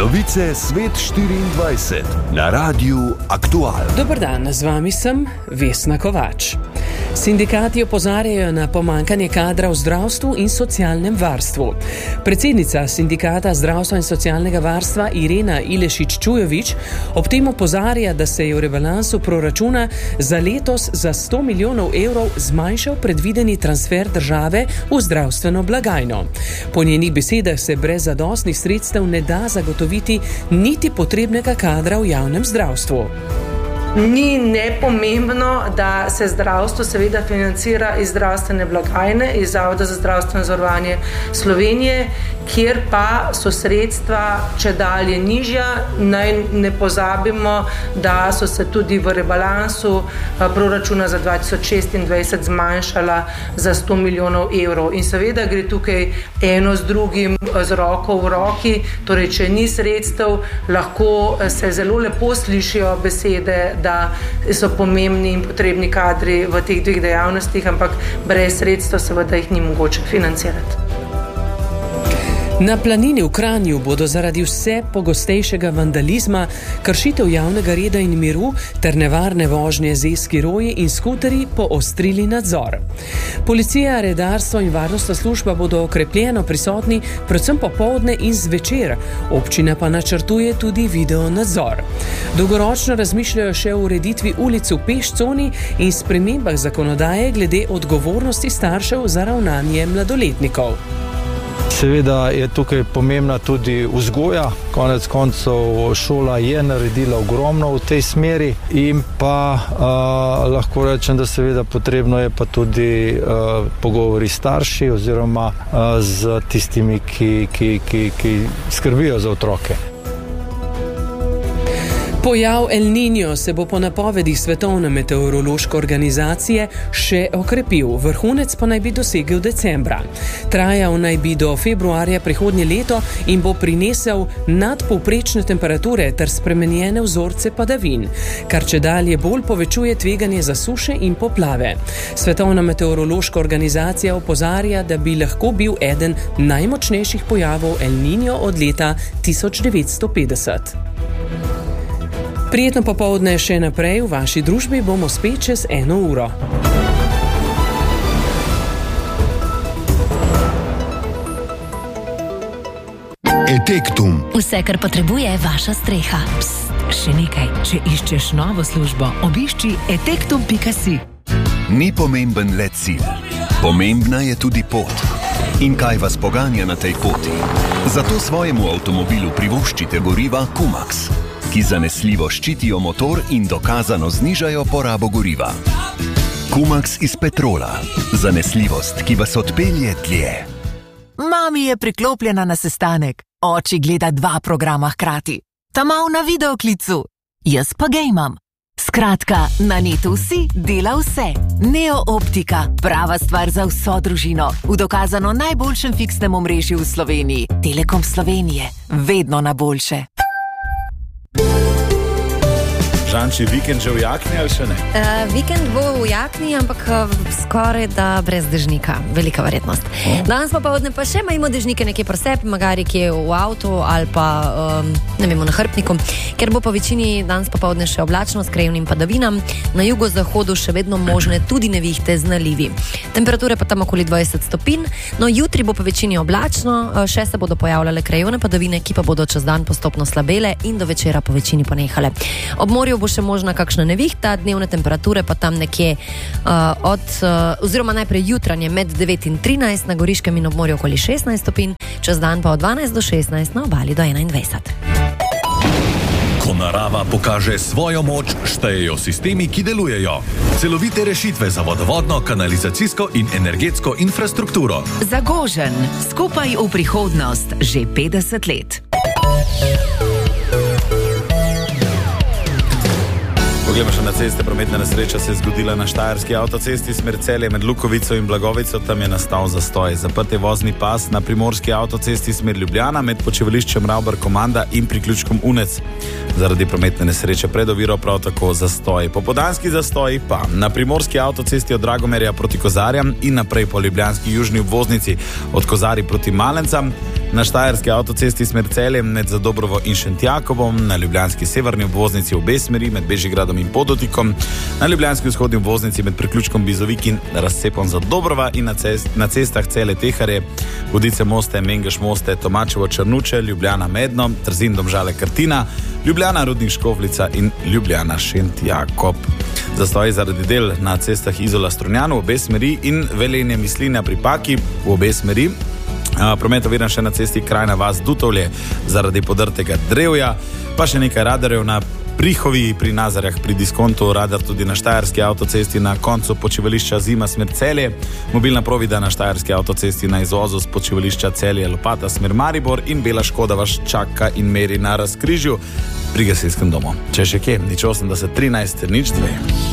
Novice Svet 24 na Radiu Aktual. Dober dan, z vami sem Vesna Kovač. Sindikati opozarjajo na pomanjkanje kadra v zdravstvu in socialnem varstvu. Predsednica Sindikata zdravstva in socialnega varstva Irena Ilešič-Čujovič ob tem opozarja, da se je v rebalansu proračuna za letos za 100 milijonov evrov zmanjšal predvideni transfer države v zdravstveno blagajno. Po njenih besedah se brez zadostnih sredstev ne da zagotoviti niti potrebnega kadra v javnem zdravstvu. Ni nepomembno, da se zdravstvo seveda financira iz zdravstvene blagajne, iz Zavoda za zdravstveno zavarovanje Slovenije, kjer pa so sredstva čedalje nižja. Naj ne pozabimo, da so se tudi v rebalansu proračuna za 2026 zmanjšala za 100 milijonov evrov. In seveda gre tukaj eno z drugim z roko v roki, torej če ni sredstev, lahko se zelo lepo slišijo besede, da so pomembni in potrebni kadri v teh dveh dejavnostih, ampak brez sredstev seveda jih ni mogoče financirati. Na planini v Kranju bodo zaradi vse pogostejšega vandalizma, kršitev javnega reda in miru ter nevarne vožnje z e-skiroji in skuterji poostrili nadzor. Policija, redarstvo in varnostna služba bodo okrepljeno prisotni predvsem popoldne in zvečer. Občina pa načrtuje tudi video nadzor. Dolgoročno razmišljajo še o ureditvi ulic v pešconi in spremembah zakonodaje glede odgovornosti staršev za ravnanje mladoletnikov. Seveda je tukaj pomembna tudi vzgoja, konec koncev šola je naredila ogromno v tej smeri in pa lahko rečem, da seveda potrebno je pa tudi pogovori s starši oziroma z tistimi, ki skrbijo za otroke. Pojav El Niño se bo po napovedih Svetovne meteorološke organizacije še okrepil, vrhunec pa naj bi dosegel decembra. Trajal naj bi do februarja prihodnje leto in bo prinesel nadpovprečne temperature ter spremenjene vzorce padavin, kar čedalje bolj povečuje tveganje za suše in poplave. Svetovna meteorološka organizacija opozarja, da bi lahko bil eden najmočnejših pojavov El Niño od leta 1950. Prijetno popoldne še naprej, v vaši družbi bomo spet čez 1 uro. Etektum. Vse, kar potrebuje vaša streha. Psst, še nekaj. Če iščeš novo službo, obišči etektum.si. Ni pomemben le cilj. Pomembna je tudi pot. In kaj vas poganja na tej poti? Zato svojemu avtomobilu privoščite goriva Kumax, ki zanesljivo ščitijo motor in dokazano znižajo porabo goriva. Kumax iz petrola. Zanesljivost, ki vas odpelje dlje. Mami je priklopljena na sestanek. Oči gleda 2 programa hkrati. Ta mal na videoklicu. Jaz pa gejmam. Skratka, na netu vsi dela vse. Neo Optika. Prava stvar za vso družino. V dokazano najboljšem fiksnem omrežju v Sloveniji. Telekom Slovenije. Vedno na boljše. Žanči, vikend že v jakni ali še ne? Vikend bo v jakni, ampak skoraj da brez dežnika. Velika verjetnost. Danes popoldne pa še imamo dežnike nekje pri sebi, magari kje v avtu ali pa ne vemo, na hrbtniku, ker bo po večini danes popoldne še oblačno s krajevnim padavinam. Na jugozahodu še vedno možne tudi nevihte z nalivi. Temperature pa tam okoli 20 stopinj. No, jutri bo po večini oblačno, še se bodo pojavljale krajevne padavine, ki pa bodo čez dan postopno slabele in do večera po večini ponehale. Ob morju bo še možna kakšna nevihta, dnevne temperature pa tam nekje oziroma najprej jutranje med 9 in 13, na Goriškem in ob morju okoli 16 stopinj, čez dan pa od 12 do 16, na obali do 21. Ko narava pokaže svojo moč, štejejo sistemi, ki delujejo. Celovite rešitve za vodovodno, kanalizacijsko in energetsko infrastrukturo. Zagožen, skupaj v prihodnost, že 50 let. Poglejmo še na ceste. Prometna nesreča se je zgodila na štajerski avtocesti smer Celje med Lukovico in Blagovico. Tam je nastal zastoj. Zaprt je vozni pas na primorski avtocesti smer Ljubljana med počivališčem Ravbar-Komanda in priključkom Unec. Zaradi prometne nesreče pred oviro prav tako zastoj. Popoldanski zastoj pa na primorski avtocesti od Dragomerja proti Kozarjam in naprej po ljubljanski južni obvoznici od Kozarij proti Malencam. Na štajerski avtocesti smer Celje med Zadobrovo in Šentjakobom, na ljubljanski severni obvoznici obe smeri med Bežigradom in Podotikom, na ljubljanski vzhodni obvoznici med priključkom Bizovik in razcepom Zadobrova in na cestah Celje Teharje, Vodice Moste, Mengeš Moste, Tomačevo Črnuče, Ljubljana Medno, Trzin Domžale Krtina, Ljubljana Rudnik Škofljica in Ljubljana Šentjakob. Zastoj zaradi del na cestah Izola Strunjanu v obe smeri in Velenje Mislinja pri Paki v obe smeri. Promet oviran še na cesti Krajna vas Dutovlje zaradi podrtega drevja, pa še nekaj radarjev na Prihovi pri Nazarjah pri Diskontu, radar tudi na štajerski avtocesti na koncu počivališča Zima smer Celje, mobilna provida na štajerski avtocesti na izvozu z počivališča Celje Lopata smer Maribor in Bela Škoda vas čaka in meri na razkrižju pri gasilskem domu. Če še kje, 080 13 02.